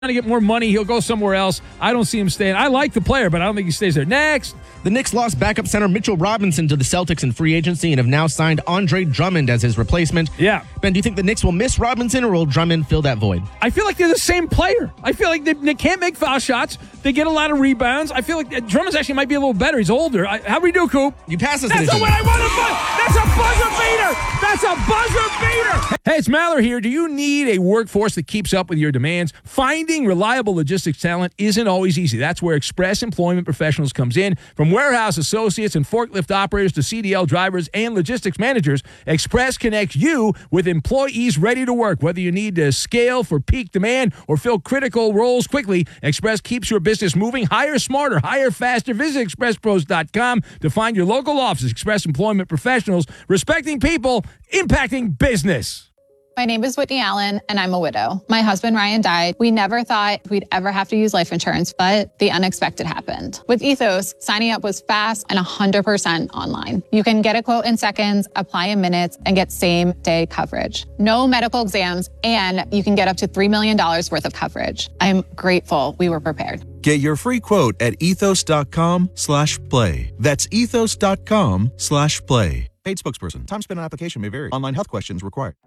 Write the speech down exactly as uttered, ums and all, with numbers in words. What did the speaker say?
to get more money. He'll go somewhere else. I don't see him staying. I like the player, but I don't think he stays there. Next. The Knicks lost backup center Mitchell Robinson to the Celtics in free agency and have now signed Andre Drummond as his replacement. Yeah. Ben, do you think the Knicks will miss Robinson or will Drummond fill that void? I feel like they're the same player. I feel like they, they can't make foul shots. They get a lot of rebounds. I feel like Drummond's actually might be a little better. He's older. I, how do we do, Coop? You pass us. That's the way I want to buzz. That's a buzzer beater. That's a buzzer beater. Hey, it's Maller here. Do you need a workforce that keeps up with your demands? Finding reliable logistics talent isn't always easy. That's where Express Employment Professionals comes in. From warehouse associates and forklift operators to C D L drivers and logistics managers, Express connects you with employees ready to work. Whether you need to scale for peak demand or fill critical roles quickly, Express keeps your business moving. Hire smarter, hire faster. Visit express pros dot com to find your local office. Express Employment Professionals, respecting people, impacting business. My name is Whitney Allen, and I'm a widow. My husband, Ryan, died. We never thought we'd ever have to use life insurance, but the unexpected happened. With Ethos, signing up was fast and one hundred percent online. You can get a quote in seconds, apply in minutes, and get same-day coverage. No medical exams, and you can get up to three million dollars worth of coverage. I'm grateful we were prepared. Get your free quote at ethos.com slash play. That's ethos.com slash play. Paid spokesperson. Time spent on application may vary. Online health questions required.